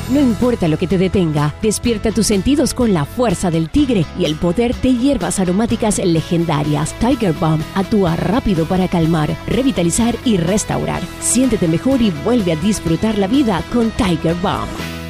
No importa lo que te detenga, despierta tus sentidos con la fuerza del tigre y el poder de hierbas aromáticas legendarias. Tiger Balm actúa rápido para calmar, revitalizar y restaurar. Siéntete mejor y vuelve a disfrutar la vida con Tiger Balm.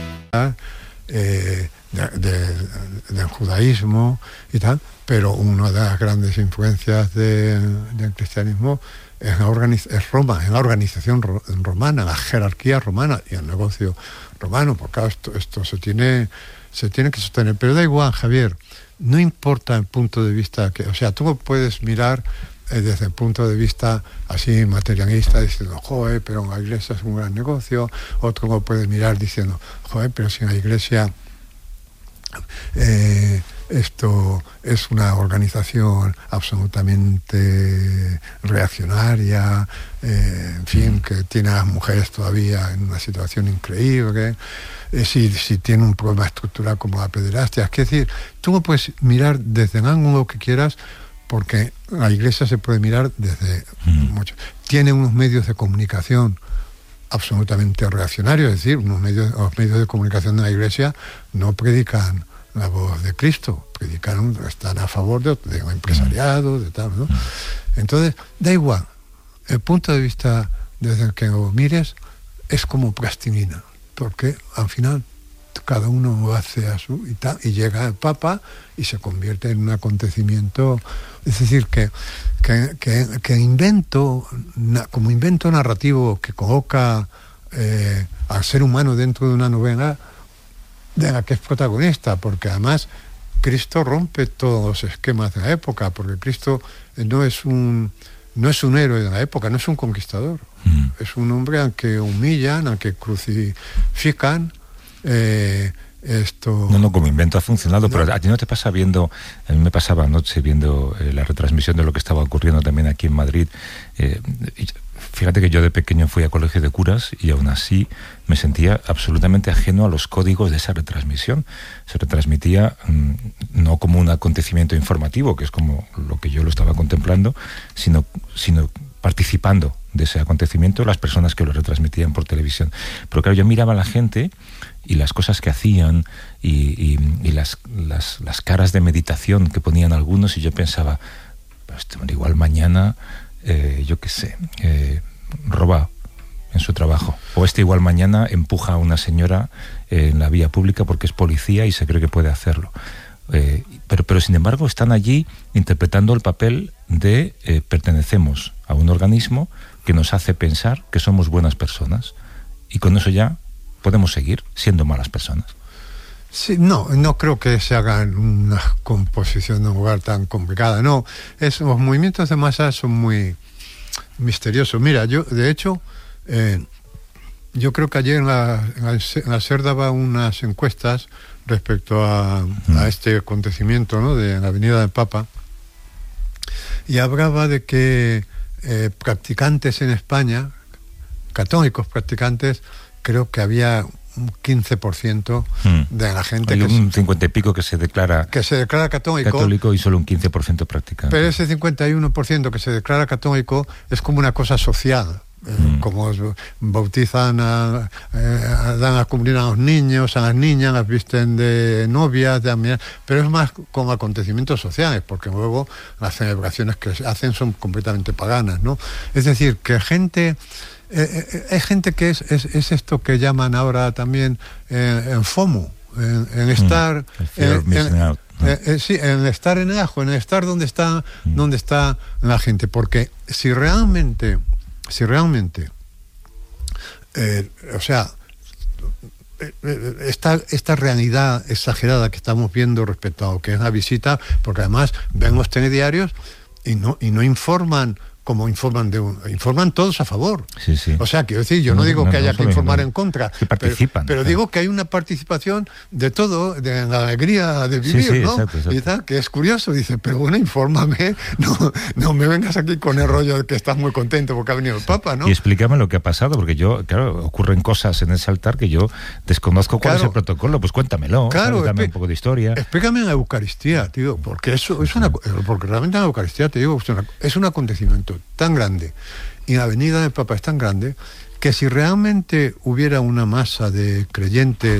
Del judaísmo y tal, pero una de las grandes influencias del cristianismo es Roma, en la organización romana, la jerarquía romana y el negocio romano, porque claro, esto se tiene que sostener. Pero da igual, Javier, no importa el punto de vista o sea, tú puedes mirar desde el punto de vista así materialista, diciendo, joder, pero en la iglesia es un gran negocio. Otro lo puede mirar diciendo, joder, pero si en la iglesia esto es una organización absolutamente reaccionaria, en fin, que tiene a las mujeres todavía en una situación increíble, si tiene un problema estructural como la pederastia. Es decir, tú lo puedes mirar desde el ángulo que quieras, porque la iglesia se puede mirar desde mucho. Tiene unos medios de comunicación absolutamente reaccionarios, es decir, los medios de comunicación de la iglesia no predican la voz de Cristo, están a favor de empresariado, de tal, ¿no? Entonces, da igual, el punto de vista desde el que lo mires es como plastilina, porque al final cada uno lo hace a su y llega el Papa y se convierte en un acontecimiento. Es decir, que como invento narrativo que coloca al ser humano dentro de una novela de la que es protagonista, porque además Cristo rompe todos los esquemas de la época, porque Cristo no es un héroe de la época, no es un conquistador, es un hombre al que humillan, al que crucifican. No, como invento ha funcionado, no. Pero a ti no te pasa a mí me pasaba anoche viendo la retransmisión de lo que estaba ocurriendo también aquí en Madrid. Fíjate que yo de pequeño fui a colegio de curas y aún así me sentía absolutamente ajeno a los códigos de esa retransmisión. Se retransmitía no como un acontecimiento informativo, que es como lo que yo lo estaba contemplando, sino participando de ese acontecimiento las personas que lo retransmitían por televisión. Pero claro, yo miraba a la gente y las cosas que hacían y las caras de meditación que ponían algunos, y yo pensaba, pues igual mañana yo qué sé, roba en su trabajo, o igual mañana empuja a una señora en la vía pública porque es policía y se cree que puede hacerlo, pero sin embargo están allí interpretando el papel de pertenecemos a un organismo que nos hace pensar que somos buenas personas, y con eso ya podemos seguir siendo malas personas. Sí, no creo que se haga una composición de un lugar tan complicada. No, los movimientos de masa son muy misteriosos. Mira, yo, de hecho, yo creo que ayer en la SER daba unas encuestas respecto a este acontecimiento, ¿no?, de la Avenida del Papa, y hablaba de que practicantes en España, católicos practicantes, creo que había un 15% de la gente. Hay un 50 y pico que se declara católico y solo un 15% practicante. Pero ese 51% que se declara católico es como una cosa social. Como bautizan dan a comunión a los niños, a las niñas, las visten de novias, pero es más con acontecimientos sociales, porque luego las celebraciones que se hacen son completamente paganas, ¿no? Es decir, que hay gente que es esto que llaman ahora también en FOMO, en estar en estar en el ajo, en estar donde está la gente, porque si realmente o sea, esta realidad exagerada que estamos viendo respecto a lo que es la visita, porque además ven los telediarios y no informan como informan todos a favor. Sí, sí. O sea, quiero decir, yo no digo que haya que informar en contra, que participan, pero digo que hay una participación de todo, de la alegría de vivir, sí, ¿no? Exacto. Y tal, que es curioso. Dice, pero bueno, infórmame, no me vengas aquí con el rollo de que estás muy contento porque ha venido el Papa, ¿no? Y explícame lo que ha pasado, porque claro, ocurren cosas en ese altar que yo desconozco cuál es el protocolo. Pues cuéntamelo, dame un poco de historia. Explícame en la Eucaristía, tío, porque eso es porque realmente en la Eucaristía, te digo, es un acontecimiento tan grande y la Avenida del Papa es tan grande que si realmente hubiera una masa de creyentes